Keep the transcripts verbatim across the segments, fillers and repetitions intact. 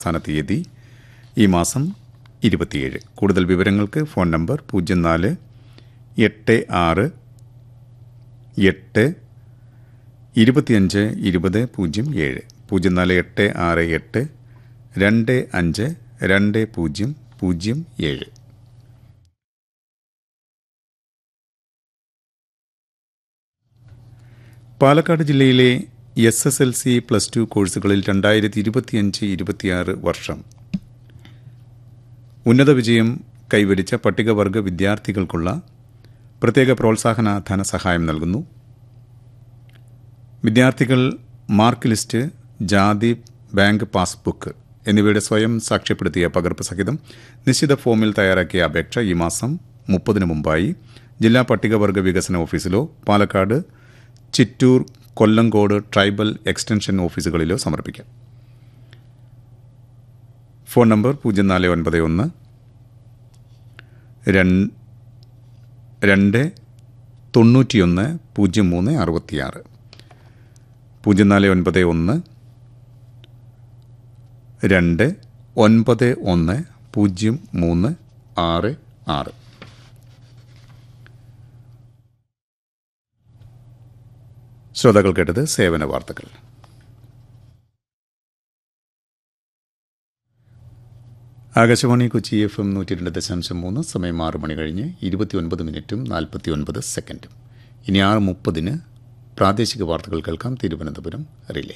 അവസാന തീയതി ഈ മാസം ഇരുപത്തിയേഴ്. കൂടുതൽ വിവരങ്ങൾക്ക് ഫോൺ നമ്പർ പൂജ്യം നാല് എട്ട് ആറ് എട്ട് ഇരുപത്തിയഞ്ച് ഇരുപത് പൂജ്യം ഏഴ് പൂജ്യം നാല് എട്ട് ആറ് എട്ട് രണ്ട് അഞ്ച് രണ്ട് പൂജ്യം പൂജ്യം ഏഴ്. പാലക്കാട് ജില്ലയിലെ S S L C plus two കോഴ്സുകളിൽ രണ്ടായിരത്തി ഇരുപത്തിയഞ്ച് ഇരുപത്തിയാറ് വർഷം ഉന്നത വിജയം കൈവരിച്ച പട്ടികവർഗ വിദ്യാർത്ഥികൾക്കുള്ള പ്രത്യേക പ്രോത്സാഹന ധനസഹായം നൽകുന്നു. വിദ്യാർത്ഥികൾ മാർക്ക് ലിസ്റ്റ്, ജാതി, ബാങ്ക് പാസ്ബുക്ക് എന്നിവയുടെ സ്വയം സാക്ഷ്യപ്പെടുത്തിയ പകർപ്പ് സഹിതം നിശ്ചിത ഫോമിൽ തയ്യാറാക്കിയ അപേക്ഷ ഈ മാസം മുപ്പതിന് മുമ്പായി ജില്ലാ പട്ടികവർഗ വികസന ഓഫീസിലോ പാലക്കാട്, ചിറ്റൂർ, കൊല്ലങ്കോട് ട്രൈബൽ എക്സ്റ്റൻഷൻ ഓഫീസുകളിലോ സമർപ്പിക്കാം. ഫോൺ നമ്പർ പൂജ്യം നാല് ഒൻപത് ഒന്ന് രണ്ട് തൊണ്ണൂറ്റിയൊന്ന് പൂജ്യം മൂന്ന് അറുപത്തിയാറ് പൂജ്യം നാല് ഒൻപത് ഒന്ന് രണ്ട് ഒൻപത് ഒന്ന് പൂജ്യം മൂന്ന് ആറ് ആറ്. ശ്രോതാക്കൾ കേട്ടത് സേവന വാർത്തകൾ. ആകാശവാണി കൊച്ചി എഫ് എം നൂറ്റി രണ്ട് ദശാംശം മൂന്ന്. സമയം ആറ് മണി കഴിഞ്ഞ് ഇരുപത്തി ഒൻപത് മിനിറ്റും നാൽപ്പത്തി ഒൻപത് സെക്കൻഡും. ഇനി ആറ് മുപ്പതിന് പ്രാദേശിക വാർത്തകൾ കേൾക്കാം. Thiruvananthapuram relay.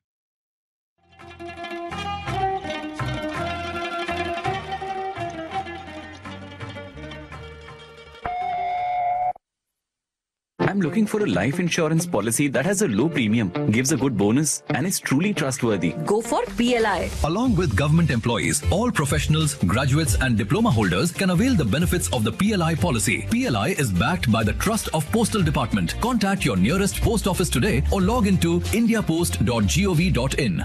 I'm looking for a life insurance policy that has a low premium, gives a good bonus, and is truly trustworthy. Go for P L I. Along with government employees, all professionals, graduates, and diploma holders can avail the benefits of the P L I policy. P L I is backed by the Trust of Postal Department. Contact your nearest post office today or log into india post dot gov dot in.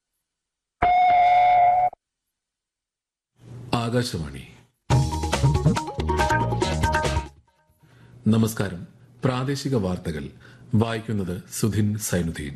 Akashvani. നമസ്കാരം. പ്രാദേശിക വാർത്തകൾ വായിക്കുന്നത് സുധിൻ സൈനുദ്ദീൻ.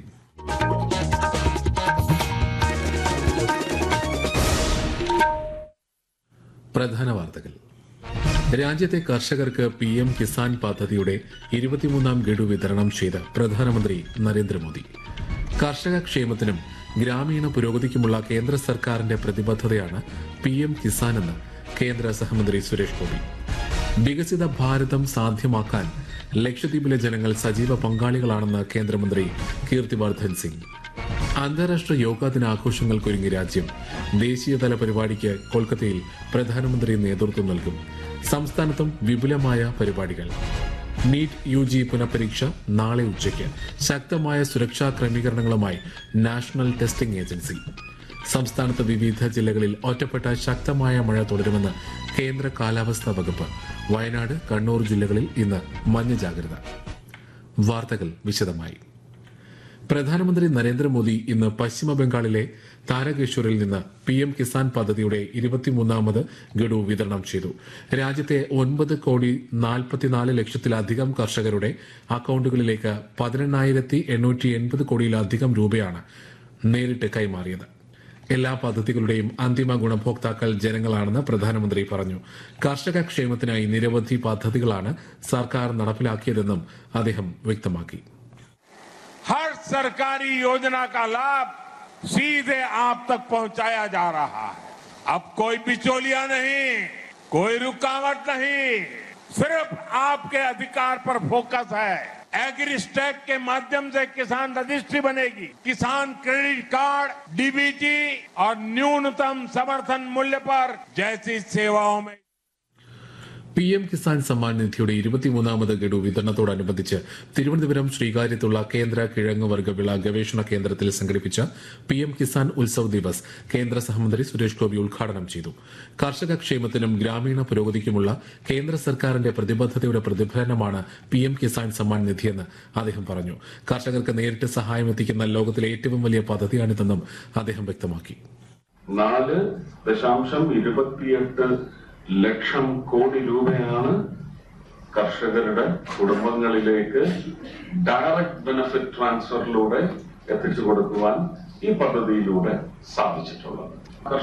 പ്രധാന വാർത്തകൾ. രാജ്യത്തെ കർഷകർക്ക് P M Kisan പദ്ധതിയുടെ ഇരുപത്തിമൂന്നാം ഗഡു വിതരണം ചെയ്ത പ്രധാനമന്ത്രി നരേന്ദ്രമോദി. കർഷക ക്ഷേമത്തിനും ഗ്രാമീണ പുരോഗതിക്കുമുള്ള കേന്ദ്ര സർക്കാരിന്റെ പ്രതിബദ്ധതയാണ് പി എം കിസാൻ എന്ന് കേന്ദ്ര സഹമന്ത്രി സുരേഷ് ഗോപി. വികസിത ഭാരതം സാധ്യമാക്കാൻ ലക്ഷദ്വീപിലെ ജനങ്ങൾ സജീവ പങ്കാളികളാണെന്ന് കേന്ദ്രമന്ത്രി കീർത്തിവർദ്ധൻ സിംഗ്. അന്താരാഷ്ട്ര യോഗാ ദിനാഘോഷങ്ങൾക്കൊരുങ്ങി രാജ്യം. ദേശീയതല പരിപാടിക്ക് കൊൽക്കത്തയിൽ പ്രധാനമന്ത്രി നേതൃത്വം നൽകും. സംസ്ഥാനത്തും വിപുലമായ പരിപാടികൾ. നീറ്റ് യു ജി പുനഃപരീക്ഷ നാളെ ഉച്ചയ്ക്ക്. ശക്തമായ സുരക്ഷാ ക്രമീകരണങ്ങളുമായി നാഷണൽ ടെസ്റ്റിംഗ് ഏജൻസി. സംസ്ഥാനത്ത് വിവിധ ജില്ലകളിൽ ഒറ്റപ്പെട്ട ശക്തമായ മഴ തുടരുമെന്ന് കേന്ദ്ര കാലാവസ്ഥാ വകുപ്പ്. വയനാട്, കണ്ണൂർ ജില്ലകളിൽ ഇന്ന് മഞ്ഞ ജാഗ്രത. വാർത്തകൾ വിശദമായി. പ്രധാനമന്ത്രി നരേന്ദ്രമോദി ഇന്ന് പശ്ചിമ ബംഗാളിലെ താരകേശ്വറിൽ നിന്ന് പി എം കിസാൻ പദ്ധതിയുടെ ഇരുപത്തിമൂന്നാമത് ഗഡു വിതരണം ചെയ്തു. രാജ്യത്തെ ഒൻപത് കോടി നാൽപ്പത്തിനാല് ലക്ഷത്തിലധികം കർഷകരുടെ അക്കൌണ്ടുകളിലേക്ക് പതിനെണ്ണായിരത്തി എണ്ണൂറ്റി എൺപത് കോടിയിലധികം രൂപയാണ് നേരിട്ട് കൈമാറിയത്. എല്ലാ പദ്ധതികളുടെയും അന്തിമ ഗുണഭോക്താക്കൾ ജനങ്ങളാണെന്ന് പ്രധാനമന്ത്രി പറഞ്ഞു. കർഷക ക്ഷേമത്തിനായി നിരവധി പദ്ധതികളാണ് സർക്കാർ നടപ്പിലാക്കിയതെന്നും അദ്ദേഹം വ്യക്തമാക്കി. हर सरकारी योजना का लाभ सीधे आप तक पहुंचाया जा रहा है. अब कोई बिचौलिया नहीं, कोई रुकावट नहीं, सिर्फ आपके अधिकार पर फोकस है. एग्रीस्टैक के माध्यम से किसान रजिस्ट्री बनेगी. किसान क्रेडिट कार्ड, डीबीटी और न्यूनतम समर्थन मूल्य पर जैसी सेवाओं में പി എം കിസാൻ സമ്മാൻ നിധിയുടെ ഇരുപത്തിമൂന്നാമത് ഗഡു വിതരണത്തോടനുബന്ധിച്ച് തിരുവനന്തപുരം ശ്രീകാര്യത്തുള്ള കേന്ദ്ര കിഴങ്ങുവർഗ്ഗ വിള ഗവേഷണ കേന്ദ്രത്തിൽ സംഘടിപ്പിച്ച പി എം കിസാൻ ഉത്സവ് ദിവസ് കേന്ദ്ര സഹമന്ത്രി സുരേഷ് ഗോപി ഉദ്ഘാടനം ചെയ്തു. കർഷക ക്ഷേമത്തിനും ഗ്രാമീണ പുരോഗതിക്കുമുള്ള കേന്ദ്ര സർക്കാരിന്റെ പ്രതിബദ്ധതയുടെ പ്രതിഫലനമാണ് പി എം കിസാൻ സമ്മാൻ നിധിയെന്ന് അദ്ദേഹം പറഞ്ഞു. കർഷകർക്ക് നേരിട്ട് സഹായം എത്തിക്കുന്ന ലോകത്തിലെ ഏറ്റവും വലിയ പദ്ധതിയാണിതെന്നും അദ്ദേഹം വ്യക്തമാക്കി. നാല് ദശാംശം ഇരുപത്തിയെട്ട് ലക്ഷം കോടി രൂപയാണ് കർഷകരുടെ കുടുംബങ്ങളിലേക്ക് ഡയറക്റ്റ് ബെനിഫിറ്റ് ട്രാൻസ്ഫറിലൂടെ എത്തിച്ചു കൊടുക്കുവാൻ ഈ പദ്ധതിയിലൂടെ സാധിച്ചിട്ടുള്ളത്.